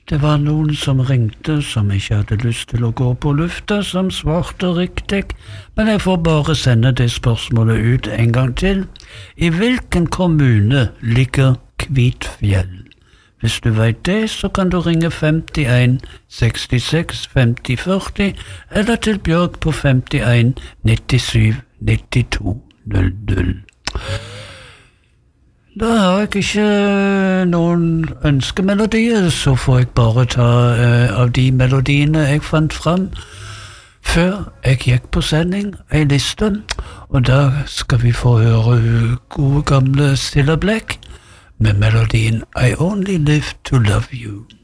Det var noen som ringte, som ikke hadde lyst til å gå på lufta, som svarte riktig, men jeg får bare sende det spørsmålet ut en gang til. I hvilken kommune ligger Kvitfjell? Hvis du vet det, så kan du ringe 51 66 50 40, eller til Bjørg på 51 97 92 00. Da har jeg ikke noen ønskemelodier, så får jeg bare ta av de melodiene jeg fant fram før jeg gikk på sending, ei liste, og da skal vi få høre gode gamle Cilla Black med melodien I Only Live to Love You.